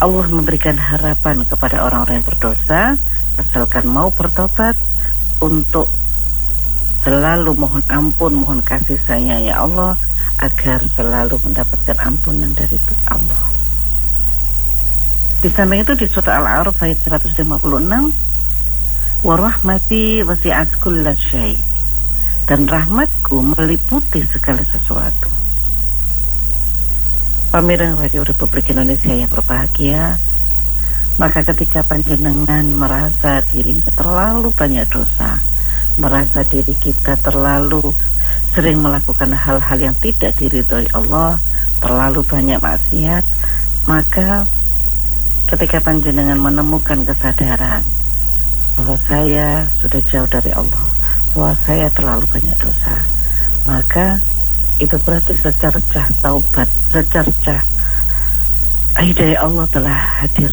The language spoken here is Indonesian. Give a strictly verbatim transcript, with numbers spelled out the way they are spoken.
Allah memberikan harapan kepada orang-orang yang berdosa, asalkan mau bertobat, untuk selalu mohon ampun, mohon kasih sayang ya Allah, agar selalu mendapatkan ampunan dari Allah. Di samping itu di surah Al-A'raf ayat seratus lima puluh enam, wa rahmati wasi'at kulla syai', dan rahmatku meliputi segala sesuatu. Pemirsa Radio Republik Indonesia yang berbahagia, maka ketika panjenengan merasa dirinya terlalu banyak dosa, merasa diri kita terlalu sering melakukan hal-hal yang tidak diridhoi Allah, terlalu banyak maksiat, maka ketika panjenengan menemukan kesadaran bahwa saya sudah jauh dari Allah, bahwa saya terlalu banyak dosa, maka itu berarti secercah taubat, secercah hidayah Allah telah hadir